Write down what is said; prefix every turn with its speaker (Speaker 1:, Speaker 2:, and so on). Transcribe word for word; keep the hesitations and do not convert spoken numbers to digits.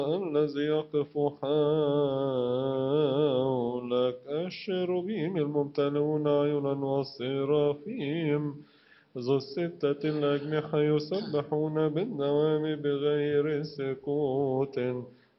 Speaker 1: الذي يقف حولك، الشيروبيم الممتلئون عيونا والسرافيم ذو الستة الأجنحة يسبحون بالدوام بغير سكوت